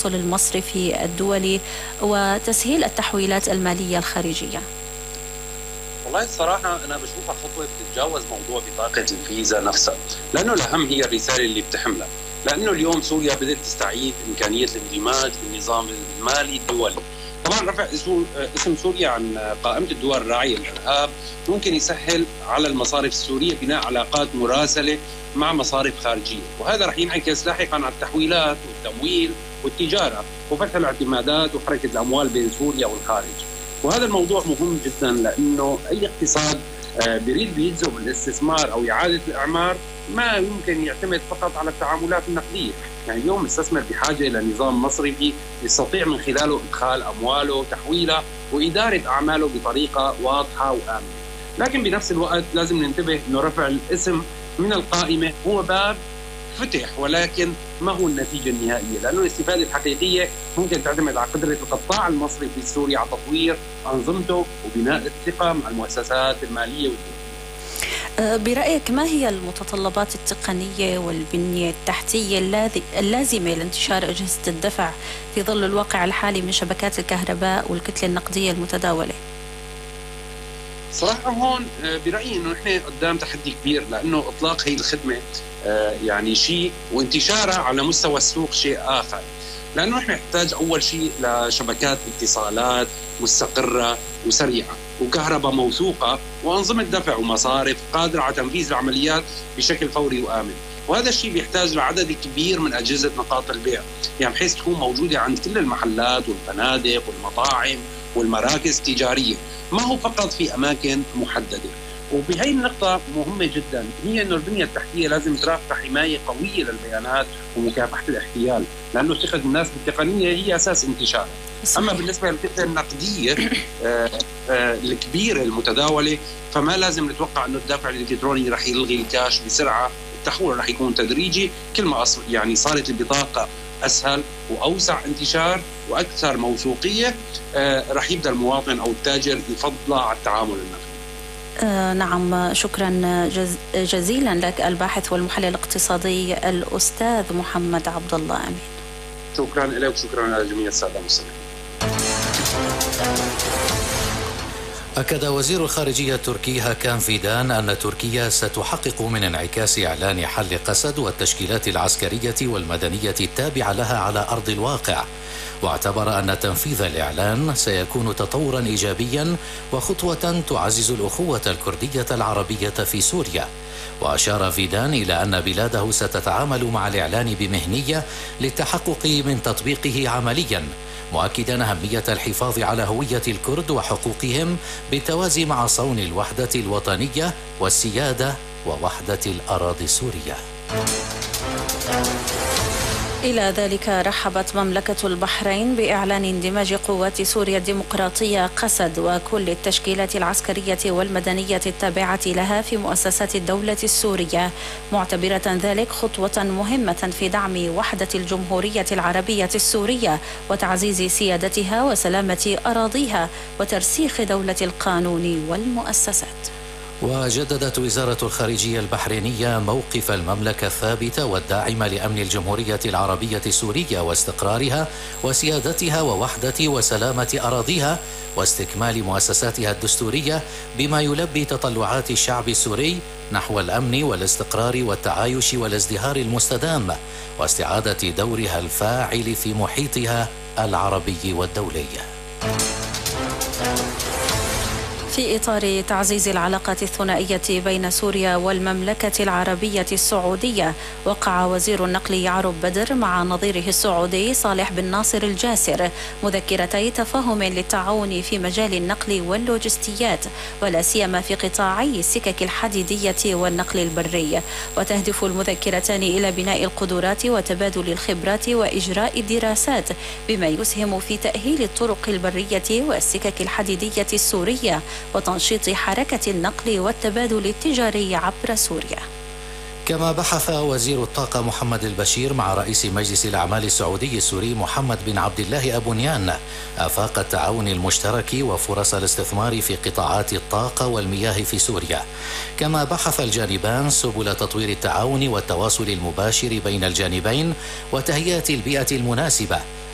التواصل المصرفي الدولي وتسهيل التحويلات المالية الخارجية؟ والله الصراحة أنا بشوفها خطوة بتتجاوز موضوع بطاقة الفيزا نفسها، لأنه الأهم هي الرسالة اللي بتحملها، لأنه اليوم سوريا بدأت تستعيد إمكانية الاندماج بالنظام المالي الدولي. طبعا رفع اسم سوريا عن قائمة الدول الراعية للإرهاب ممكن يسهل على المصارف السورية بناء علاقات مراسلة مع مصارف خارجية، وهذا رح ينعكس لاحقا على التحويلات والتمويل والتجارة وفتح الاعتمادات وحركة الأموال بين سوريا والخارج. وهذا الموضوع مهم جدا لأنه أي اقتصاد بيجذب الاستثمار أو إعادة الإعمار ما يمكن يعتمد فقط على التعاملات النقدية. يعني اليوم المستثمر بحاجة إلى نظام مصرفي يستطيع من خلاله إدخال أمواله، تحويلها وإدارة أعماله بطريقة واضحة وآمنة. لكن بنفس الوقت لازم ننتبه أنه رفع الاسم من القائمة هو باب فتح، ولكن ما هو النتيجة النهائية، لأنه الاستفادة الحقيقية ممكن تعتمد على قدرة القطاع المصرفي السوري على تطوير أنظمته وبناء الثقة مع المؤسسات المالية والدولية. برأيك ما هي المتطلبات التقنية والبنية التحتية اللازمة لانتشار أجهزة الدفع في ظل الواقع الحالي من شبكات الكهرباء والكتلة النقدية المتداولة؟ صراحة هون برأيي أنه نحن قدام تحدي كبير، لأنه إطلاق هي الخدمة يعني شيء وانتشارها على مستوى السوق شيء آخر، لأنه نحن نحتاج أول شيء لشبكات اتصالات مستقرة وسريعة وكهرباء موثوقة وأنظمة دفع ومصارف قادرة على تنفيذ العمليات بشكل فوري وآمن. وهذا الشيء بيحتاج لعدد كبير من أجهزة نقاط البيع، يعني بحيث تكون موجودة عند كل المحلات والفنادق والمطاعم والمراكز التجارية، ما هو فقط في أماكن محددة. وبهي النقطة مهمة جدا هي أنه البنية التحتية لازم ترافق حماية قوية للبيانات ومكافحة الاحتيال، لأنه ثقة الناس بالتقنية هي أساس انتشارها. أما بالنسبة للكتلة النقدية الكبيرة المتداولة فما لازم نتوقع أنه الدفع الإلكتروني رح يلغي الكاش بسرعة، التحول رح يكون تدريجي. كل ما يعني صارت البطاقة أسهل وأوسع انتشار وأكثر موثوقية رح يبدأ المواطن أو التاجر يفضلها على التعامل النقدي. نعم، شكرا جزيلا لك الباحث والمحلل الاقتصادي الأستاذ محمد عبد الله أمين. شكرا لك وشكرا لجميع السادة المستمعين. أكد وزير الخارجية التركي هاكان فيدان أن تركيا ستحقق من انعكاس إعلان حل قسد والتشكيلات العسكرية والمدنية التابعة لها على أرض الواقع، واعتبر أن تنفيذ الإعلان سيكون تطورا إيجابيا وخطوة تعزز الأخوة الكردية العربية في سوريا. وأشار فيدان إلى أن بلاده ستتعامل مع الإعلان بمهنية للتحقق من تطبيقه عمليا، مؤكدا أهمية الحفاظ على هوية الكرد وحقوقهم بالتوازي مع صون الوحدة الوطنية والسيادة ووحدة الأراضي السورية. إلى ذلك رحبت مملكة البحرين بإعلان اندماج قوات سوريا الديمقراطية قسد وكل التشكيلات العسكرية والمدنية التابعة لها في مؤسسات الدولة السورية، معتبرة ذلك خطوة مهمة في دعم وحدة الجمهورية العربية السورية وتعزيز سيادتها وسلامة أراضيها وترسيخ دولة القانون والمؤسسات. وجددت وزارة الخارجية البحرينية موقف المملكة الثابت والداعم لأمن الجمهورية العربية السورية واستقرارها وسيادتها ووحدة وسلامة أراضيها واستكمال مؤسساتها الدستورية بما يلبي تطلعات الشعب السوري نحو الأمن والاستقرار والتعايش والازدهار المستدام واستعادة دورها الفاعل في محيطها العربي والدولي. في إطار تعزيز العلاقات الثنائية بين سوريا والمملكة العربية السعودية، وقع وزير النقل يعرب بدر مع نظيره السعودي صالح بن ناصر الجاسر مذكرتي تفاهم للتعاون في مجال النقل واللوجستيات، ولا سيما في قطاعي السكك الحديدية والنقل البري. وتهدف المذكرتان إلى بناء القدرات وتبادل الخبرات وإجراء الدراسات بما يسهم في تأهيل الطرق البرية والسكك الحديدية السورية وتنشيط حركة النقل والتبادل التجاري عبر سوريا. كما بحث وزير الطاقة محمد البشير مع رئيس مجلس الأعمال السعودي السوري محمد بن عبد الله أبونيان آفاق التعاون المشترك وفرص الاستثمار في قطاعات الطاقة والمياه في سوريا. كما بحث الجانبان سبل تطوير التعاون والتواصل المباشر بين الجانبين وتهيئة البيئة المناسبة